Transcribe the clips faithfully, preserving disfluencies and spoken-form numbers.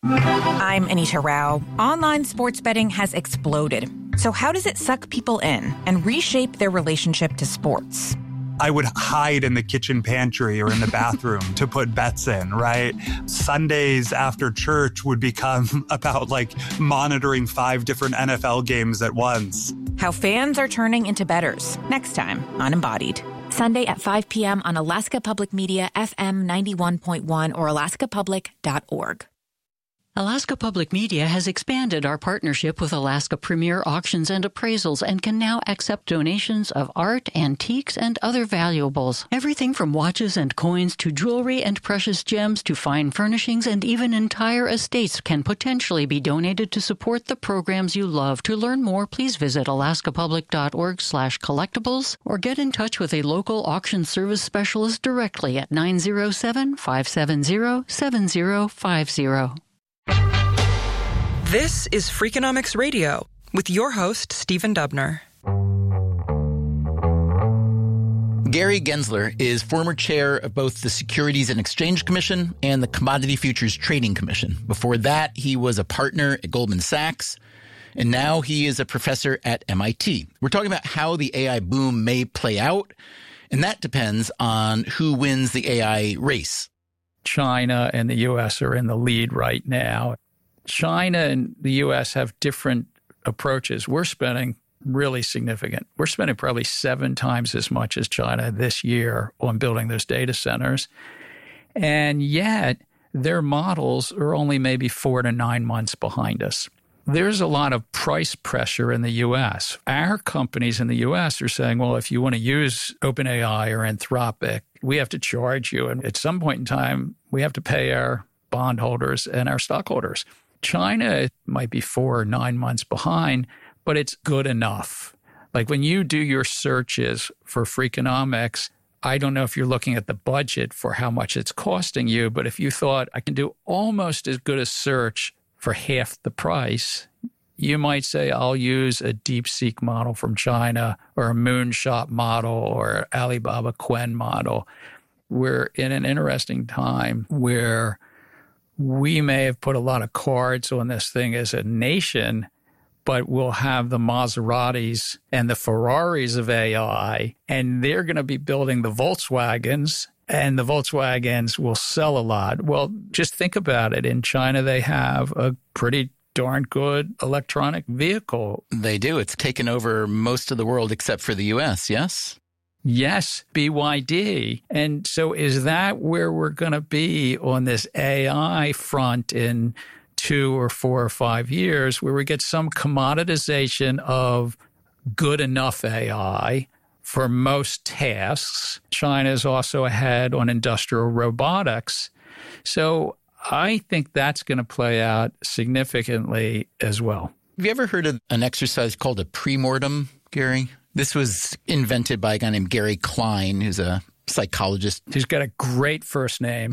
I'm Anita Rao. Online sports betting has exploded. So how does it suck people in and reshape their relationship to sports? I would hide in the kitchen pantry or in the bathroom to put bets in, right? Sundays after church would become about like monitoring five different N F L games at once. How fans are turning into bettors. Next time on Embodied. Sunday at five p.m. on Alaska Public Media, F M ninety-one point one or alaska public dot org. Alaska Public Media has expanded our partnership with Alaska Premier Auctions and Appraisals and can now accept donations of art, antiques, and other valuables. Everything from watches and coins to jewelry and precious gems to fine furnishings and even entire estates can potentially be donated to support the programs you love. To learn more, please visit alaska public dot org slash collectibles or get in touch with a local auction service specialist directly at nine zero seven, five seven zero, seven zero five zero. This is Freakonomics Radio with your host, Stephen Dubner. Gary Gensler is former chair of both the Securities and Exchange Commission and the Commodity Futures Trading Commission. Before that, he was a partner at Goldman Sachs, and now he is a professor at M I T. We're talking about how the A I boom may play out, and that depends on who wins the A I race. China and the U S are in the lead right now. China and the U S have different approaches. We're spending really significant. We're spending probably seven times as much as China this year on building those data centers. And yet their models are only maybe four to nine months behind us. There's a lot of price pressure in the U S. Our companies in the U S are saying, well, if you want to use OpenAI or Anthropic, we have to charge you. And at some point in time, we have to pay our bondholders and our stockholders. China might be four or nine months behind, but it's good enough. Like when you do your searches for Freakonomics, I don't know if you're looking at the budget for how much it's costing you, but if you thought I can do almost as good a search for half the price, you might say, I'll use a DeepSeek model from China or a Moonshot model or Alibaba Qwen model. We're in an interesting time where we may have put a lot of cards on this thing as a nation, but we'll have the Maseratis and the Ferraris of A I, and they're going to be building the Volkswagens, and the Volkswagens will sell a lot. Well, just think about it. In China, they have a pretty darn good electronic vehicle. They do. It's taken over most of the world except for the U S, yes? Yes, B Y D. And so is that where we're going to be on this A I front in two or four or five years, where we get some commoditization of good enough A I for most tasks? China is also ahead on industrial robotics. So I think that's going to play out significantly as well. Have you ever heard of an exercise called a premortem, Gary? This was invented by a guy named Gary Klein, who's a psychologist. He's got a great first name.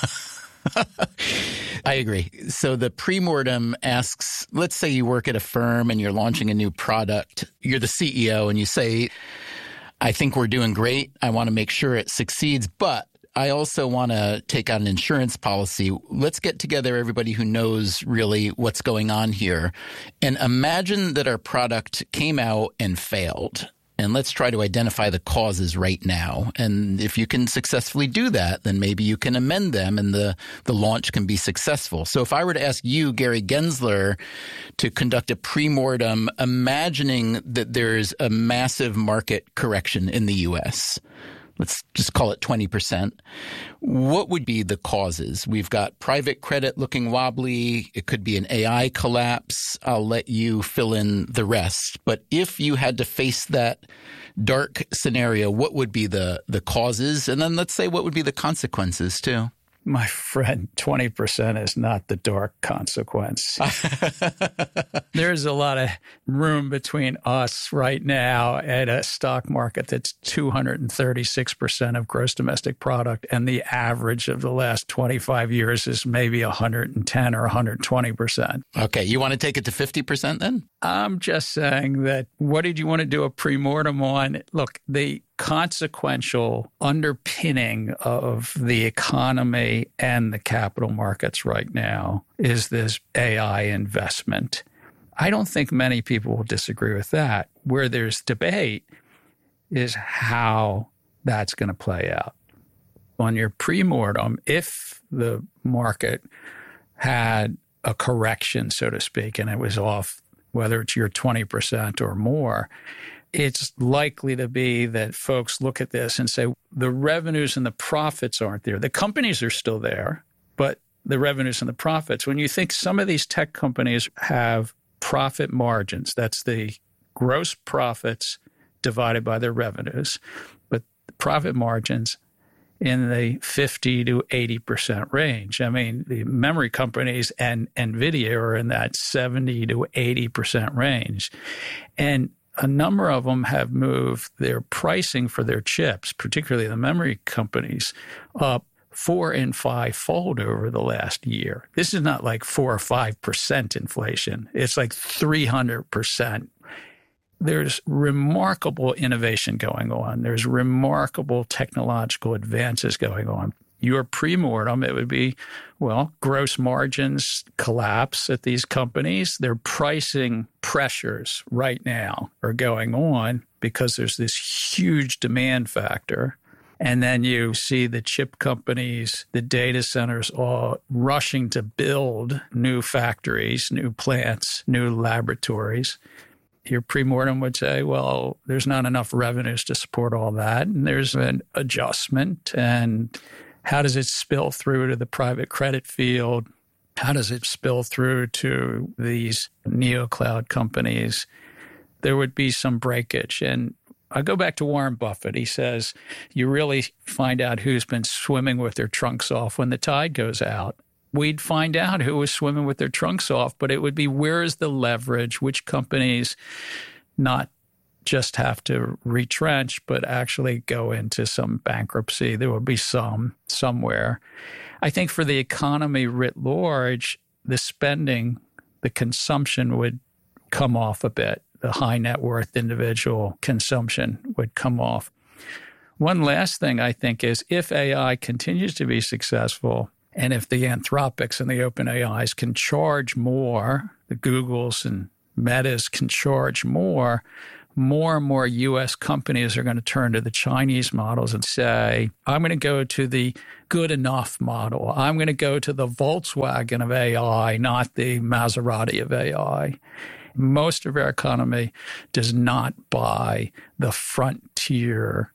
I agree. So the premortem asks, let's say you work at a firm and you're launching a new product. You're the C E O and you say, I think we're doing great. I want to make sure it succeeds, but I also want to take out an insurance policy. Let's get together everybody who knows really what's going on here and imagine that our product came out and failed. And let's try to identify the causes right now. And if you can successfully do that, then maybe you can amend them and the, the launch can be successful. So if I were to ask you, Gary Gensler, to conduct a premortem, imagining that there's a massive market correction in the U S, let's just call it twenty percent. What would be the causes? We've got private credit looking wobbly. It could be an A I collapse. I'll let you fill in the rest. But if you had to face that dark scenario, what would be the, the causes? And then let's say what would be the consequences too? My friend, twenty percent is not the dark consequence. There's a lot of room between us right now and a stock market that's two hundred thirty-six percent of gross domestic product, and the average of the last twenty-five years is maybe one hundred ten or one hundred twenty percent. Okay, you want to take it to fifty percent then? I'm just saying that what did you want to do a premortem on? Look, the consequential underpinning of the economy and the capital markets right now is this A I investment. I don't think many people will disagree with that. Where there's debate is how that's going to play out. On your pre-mortem, if the market had a correction, so to speak, and it was off, whether it's your twenty percent or more, it's likely to be that folks look at this and say, the revenues and the profits aren't there. The companies are still there, but the revenues and the profits. When you think some of these tech companies have profit margins, that's the gross profits divided by their revenues, but the profit margins in the fifty to eighty percent range. I mean, the memory companies and NVIDIA are in that seventy to eighty percent range. And a number of them have moved their pricing for their chips, particularly the memory companies, up four and five fold over the last year. This is not like four or five percent inflation. It's like three hundred percent. There's remarkable innovation going on. There's remarkable technological advances going on. Your pre-mortem, it would be, well, gross margins collapse at these companies. Their pricing pressures right now are going on because there's this huge demand factor. And then you see the chip companies, the data centers all rushing to build new factories, new plants, new laboratories. Your pre-mortem would say, well, there's not enough revenues to support all that. And there's an adjustment. And how does it spill through to the private credit field? How does it spill through to these neo-cloud companies? There would be some breakage. And I go back to Warren Buffett. He says, you really find out who's been swimming with their trunks off when the tide goes out. We'd find out who was swimming with their trunks off, but it would be, where is the leverage? Which companies not just have to retrench, but actually go into some bankruptcy? There would be some somewhere. I think for the economy writ large, the spending, the consumption would come off a bit. The high net worth individual consumption would come off. One last thing I think is, if A I continues to be successful, and if the Anthropics and the OpenAIs can charge more, the Googles and Metas can charge more, more and more U S companies are going to turn to the Chinese models and say, I'm going to go to the good enough model. I'm going to go to the Volkswagen of A I, not the Maserati of A I. Most of our economy does not buy the frontier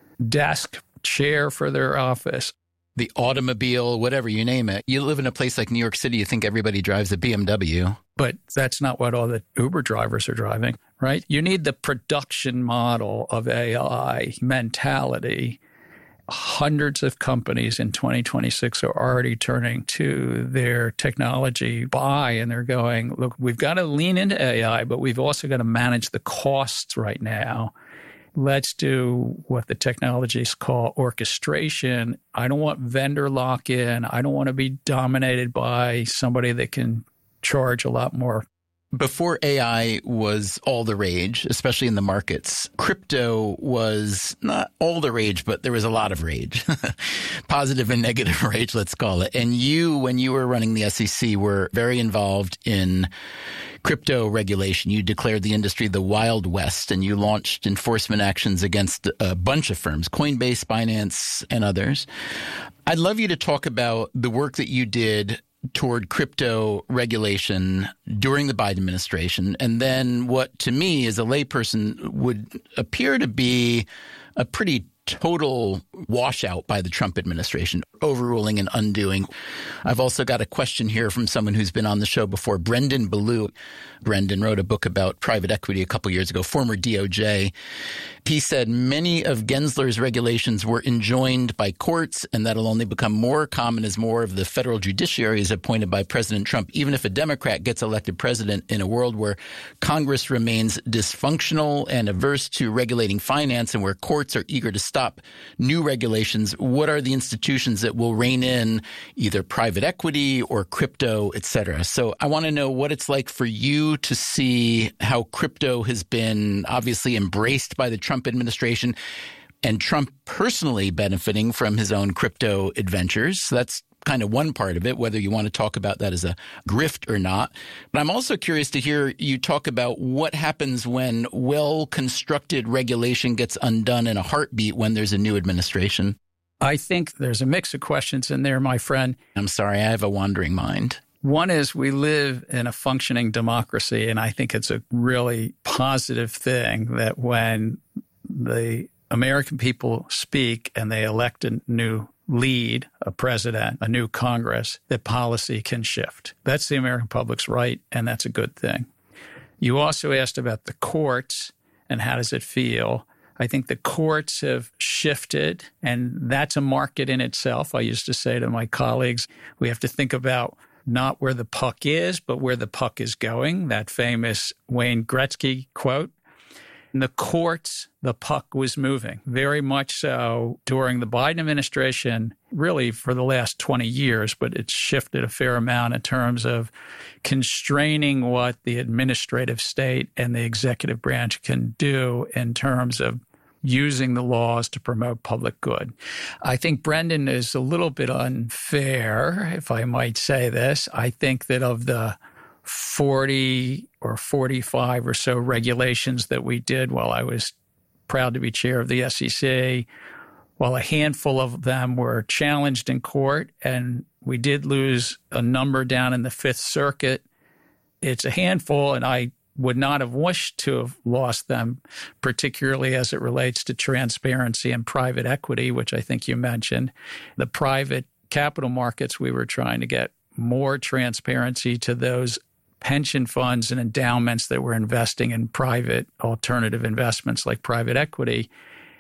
desk, chair for their office. The automobile, whatever you name it. You live in a place like New York City, you think everybody drives a B M W. But that's not what all the Uber drivers are driving, right? You need the production model of A I mentality. Hundreds of companies in twenty twenty-six are already turning to their technology buy, and they're going, look, we've got to lean into A I, but we've also got to manage the costs right now. Let's do what the technologists call orchestration. I don't want vendor lock-in. I don't want to be dominated by somebody that can charge a lot more. Before A I was all the rage, especially in the markets, crypto was not all the rage, but there was a lot of rage, positive and negative rage, let's call it. And you, when you were running the S E C, were very involved in crypto regulation. You declared the industry the Wild West, and you launched enforcement actions against a bunch of firms, Coinbase, Binance, and others. I'd love you to talk about the work that you did toward crypto regulation during the Biden administration, and then what to me as a layperson would appear to be a pretty total washout by the Trump administration, overruling and undoing. I've also got a question here from someone who's been on the show before, Brendan Ballou. Brendan wrote a book about private equity a couple years ago, former D O J. He said many of Gensler's regulations were enjoined by courts, and that'll only become more common as more of the federal judiciary is appointed by President Trump. Even if a Democrat gets elected president in a world where Congress remains dysfunctional and averse to regulating finance, and where courts are eager to stop new regulations, what are the institutions that will rein in either private equity or crypto, et cetera? So I want to know what it's like for you to see how crypto has been obviously embraced by the Trump administration. and Trump personally benefiting from his own crypto adventures. That's kind of one part of it, whether you want to talk about that as a grift or not. But I'm also curious to hear you talk about what happens when well-constructed regulation gets undone in a heartbeat when there's a new administration. I think there's a mix of questions in there, my friend. I'm sorry, I have a wandering mind. One is we live in a functioning democracy, and I think it's a really positive thing that when the American people speak and they elect a new lead, a president, a new Congress, that policy can shift. That's the American public's right, and that's a good thing. You also asked about the courts and how does it feel. I think the courts have shifted, and that's a market in itself. I used to say to my colleagues, we have to think about not where the puck is, but where the puck is going, that famous Wayne Gretzky quote. In the courts, the puck was moving, very much so during the Biden administration, really for the last twenty years, but it's shifted a fair amount in terms of constraining what the administrative state and the executive branch can do in terms of using the laws to promote public good. I think Brendan is a little bit unfair, if I might say this. I think that of the forty or forty-five or so regulations that we did while I was proud to be chair of the S E C, while a handful of them were challenged in court, and we did lose a number down in the Fifth Circuit, it's a handful, and I would not have wished to have lost them, particularly as it relates to transparency and private equity, which I think you mentioned. The private capital markets, we were trying to get more transparency to those pension funds and endowments that were investing in private alternative investments like private equity.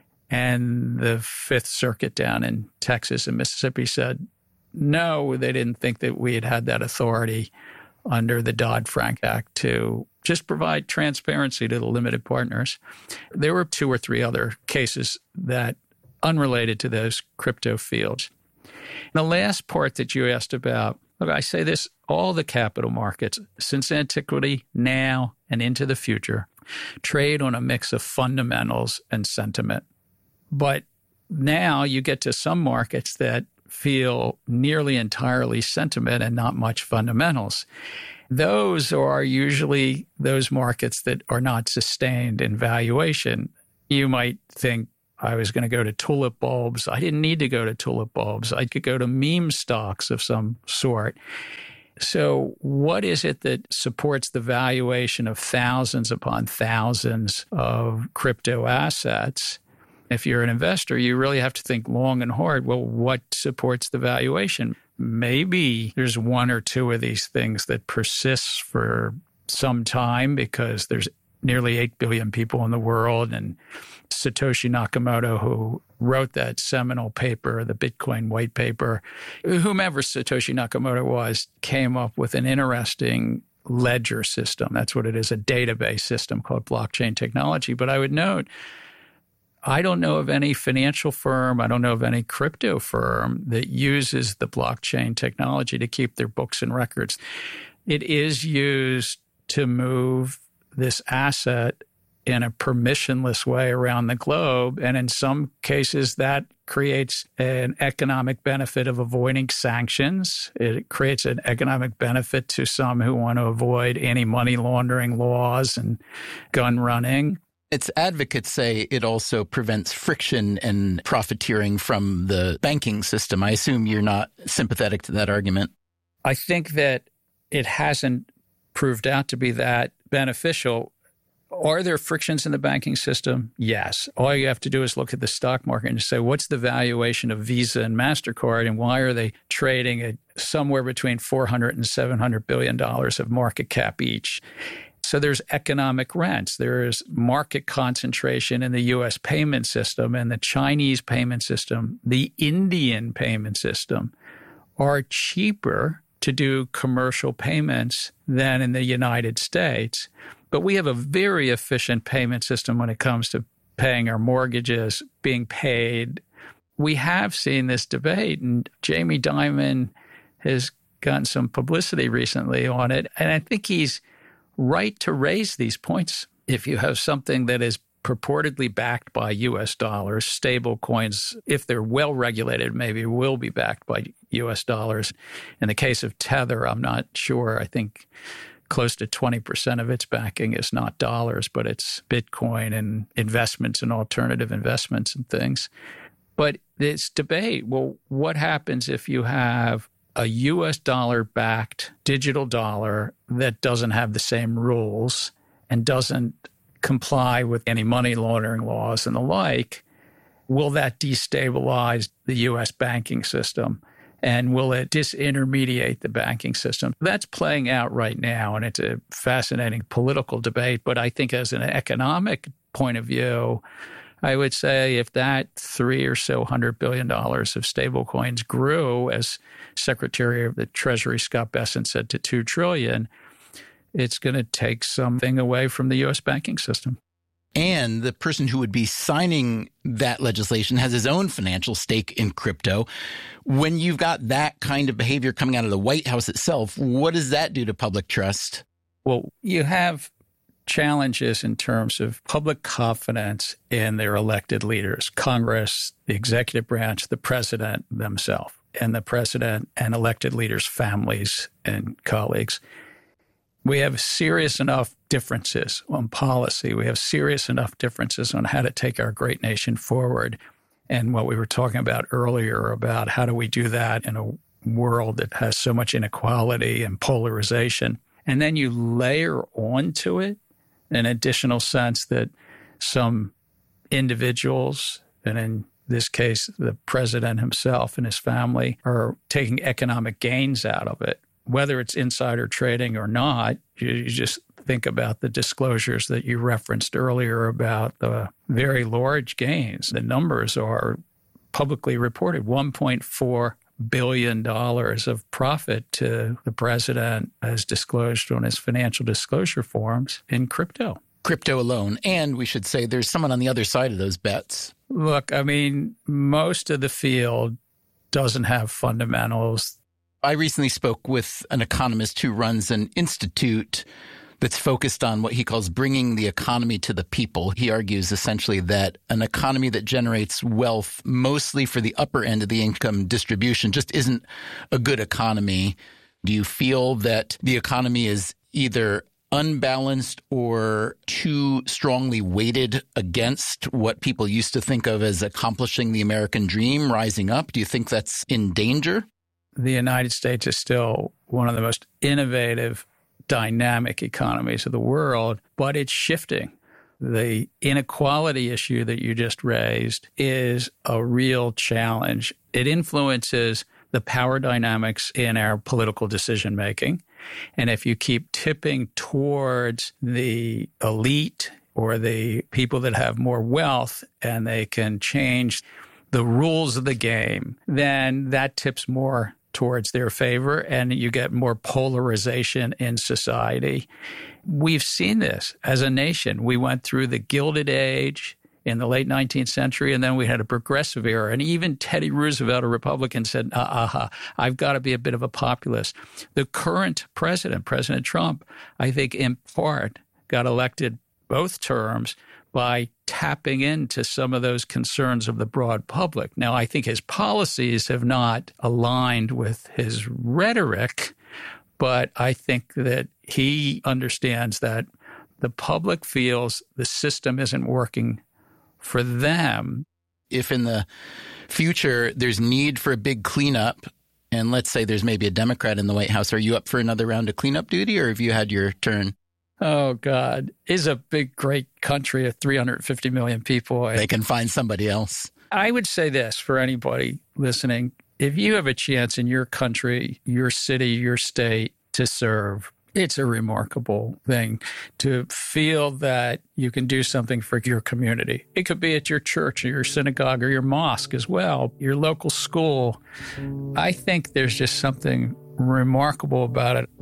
And the Fifth Circuit down in Texas and Mississippi said, no, they didn't think that we had had that authority under the Dodd-Frank Act to just provide transparency to the limited partners. There were two or three other cases that unrelated to those crypto fields. And the last part that you asked about, look, I say this, all the capital markets, since antiquity, now, and into the future, trade on a mix of fundamentals and sentiment. But now you get to some markets that feel nearly entirely sentiment and not much fundamentals. Those are usually those markets that are not sustained in valuation. You might think, I was going to go to tulip bulbs. I didn't need to go to tulip bulbs. I could go to meme stocks of some sort. So what is it that supports the valuation of thousands upon thousands of crypto assets? If you're an investor, you really have to think long and hard. Well, what supports the valuation? Maybe there's one or two of these things that persists for some time because there's nearly eight billion people in the world, and Satoshi Nakamoto, who wrote that seminal paper, the Bitcoin white paper, whomever Satoshi Nakamoto was, came up with an interesting ledger system. That's what it is, a database system called blockchain technology. But I would note, I don't know of any financial firm, I don't know of any crypto firm that uses the blockchain technology to keep their books and records. It is used to move this asset in a permissionless way around the globe. And in some cases, that creates an economic benefit of avoiding sanctions. It creates an economic benefit to some who want to avoid anti-money laundering laws and gun running. Its advocates say it also prevents friction and profiteering from the banking system. I assume you're not sympathetic to that argument. I think that it hasn't proved out to be that beneficial. Are there frictions in the banking system? Yes. All you have to do is look at the stock market and say, what's the valuation of Visa and MasterCard, and why are they trading at somewhere between four hundred and seven hundred billion dollars of market cap each? So there's economic rents. There is market concentration in the U S payment system, and the Chinese payment system, the Indian payment system are cheaper to do commercial payments than in the United States. But we have a very efficient payment system when it comes to paying our mortgages, being paid. We have seen this debate, and Jamie Dimon has gotten some publicity recently on it. And I think he's right to raise these points. If you have something that is purportedly backed by U S dollars. Stable coins, if they're well regulated, maybe will be backed by U S dollars. In the case of Tether, I'm not sure. I think close to twenty percent of its backing is not dollars, but it's Bitcoin and investments and alternative investments and things. But this debate, well, what happens if you have a U S dollar-backed digital dollar that doesn't have the same rules and doesn't comply with any money laundering laws and the like? Will that destabilize the U S banking system? And will it disintermediate the banking system? That's playing out right now, and it's a fascinating political debate. But I think as an economic point of view, I would say if that three or so hundred billion dollars of stablecoins grew, as Secretary of the Treasury Scott Bessent said, to two trillion dollars, it's going to take something away from the U S banking system. And the person who would be signing that legislation has his own financial stake in crypto. When you've got that kind of behavior coming out of the White House itself, what does that do to public trust? Well, you have challenges in terms of public confidence in their elected leaders, Congress, the executive branch, the president themselves, and the president and elected leaders' families and colleagues. We have serious enough differences on policy. We have serious enough differences on how to take our great nation forward. And what we were talking about earlier about how do we do that in a world that has so much inequality and polarization. And then you layer onto it an additional sense that some individuals, and in this case, the president himself and his family, are taking economic gains out of it. Whether it's insider trading or not, you, you just think about the disclosures that you referenced earlier about the very large gains. The numbers are publicly reported, one point four billion dollars of profit to the president as disclosed on his financial disclosure forms in crypto. Crypto alone. And we should say there's someone on the other side of those bets. Look, I mean, most of the field doesn't have fundamentals. I recently spoke with an economist who runs an institute that's focused on what he calls bringing the economy to the people. He argues essentially that an economy that generates wealth mostly for the upper end of the income distribution just isn't a good economy. Do you feel that the economy is either unbalanced or too strongly weighted against what people used to think of as accomplishing the American dream, rising up? Do you think that's in danger? The United States is still one of the most innovative, dynamic economies of the world, but it's shifting. The inequality issue that you just raised is a real challenge. It influences the power dynamics in our political decision-making. And if you keep tipping towards the elite or the people that have more wealth and they can change the rules of the game, then that tips more towards their favor, and you get more polarization in society. We've seen this as a nation. We went through the Gilded Age in the late nineteenth century, and then we had a progressive era. And even Teddy Roosevelt, a Republican, said, aha, I've got to be a bit of a populist. The current president, President Trump, I think in part got elected both terms by tapping into some of those concerns of the broad public. Now, I think his policies have not aligned with his rhetoric, but I think that he understands that the public feels the system isn't working for them. If in the future there's need for a big cleanup, and let's say there's maybe a Democrat in the White House, are you up for another round of cleanup duty, or have you had your turn? Oh, God. It's a big, great country of three hundred fifty million people. They can find somebody else. I would say this for anybody listening. If you have a chance in your country, your city, your state to serve, it's a remarkable thing to feel that you can do something for your community. It could be at your church or your synagogue or your mosque as well, your local school. I think there's just something remarkable about it.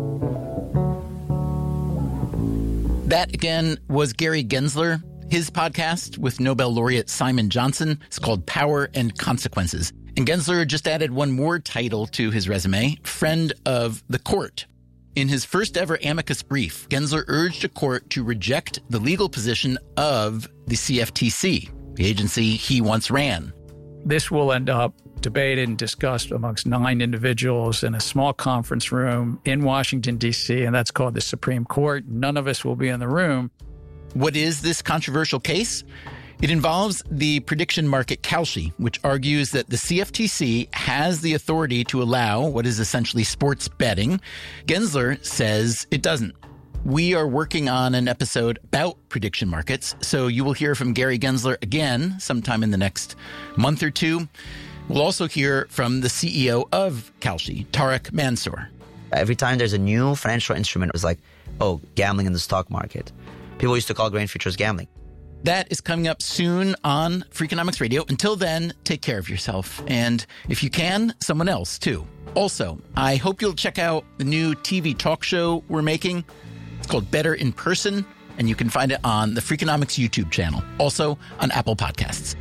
That, again, was Gary Gensler. His podcast with Nobel laureate Simon Johnson is called Power and Consequences. And Gensler just added one more title to his resume, Friend of the Court. In his first ever amicus brief, Gensler urged a court to reject the legal position of the C F T C, the agency he once ran. This will end up debated and discussed amongst nine individuals in a small conference room in Washington, D C, and that's called the Supreme Court. None of us will be in the room. What is this controversial case? It involves the prediction market Kalshi, which argues that the C F T C has the authority to allow what is essentially sports betting. Gensler says it doesn't. We are working on an episode about prediction markets, so you will hear from Gary Gensler again sometime in the next month or two. We'll also hear from the C E O of Kalshi, Tarek Mansour. Every time there's a new financial instrument, it was like, oh, gambling in the stock market. People used to call grain futures gambling. That is coming up soon on Freakonomics Radio. Until then, take care of yourself. And if you can, someone else too. Also, I hope you'll check out the new T V talk show we're making. It's called Better in Person, and you can find it on the Freakonomics YouTube channel, also on Apple Podcasts.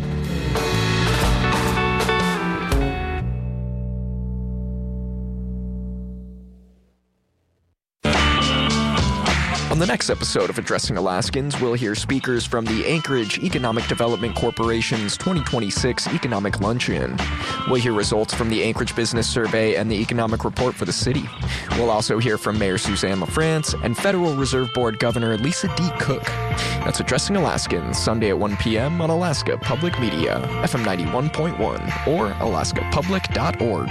On the next episode of Addressing Alaskans, we'll hear speakers from the Anchorage Economic Development Corporation's twenty twenty-six Economic Luncheon. We'll hear results from the Anchorage Business Survey and the Economic Report for the city. We'll also hear from Mayor Suzanne LaFrance and Federal Reserve Board Governor Lisa D. Cook. That's Addressing Alaskans, Sunday at one p.m. on Alaska Public Media, F M ninety-one point one, or alaska public dot org.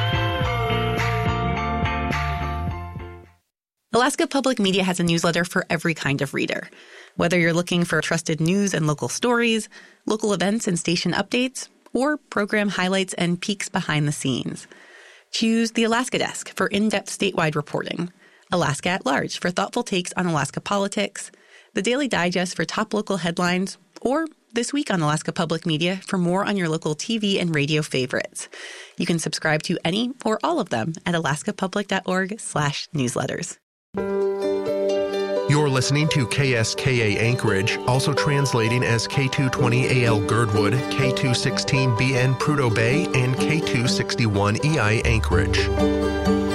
Alaska Public Media has a newsletter for every kind of reader. Whether you're looking for trusted news and local stories, local events and station updates, or program highlights and peeks behind the scenes. Choose the Alaska Desk for in-depth statewide reporting, Alaska at Large for thoughtful takes on Alaska politics, the Daily Digest for top local headlines, or This Week on Alaska Public Media for more on your local T V and radio favorites. You can subscribe to any or all of them at alaska public dot org slash newsletters. You're listening to K S K A Anchorage, also translating as K two twenty A L Girdwood, K two sixteen B N Prudhoe Bay, and K two sixty-one E I Anchorage.